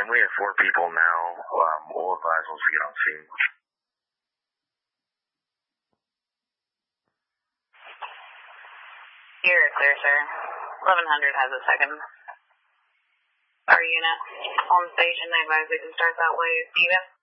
And we have 4 people now. We'll advise once we get on scene. You're clear, sir. 1100 has a second. Our unit on station, they advise we can start that way. Steven?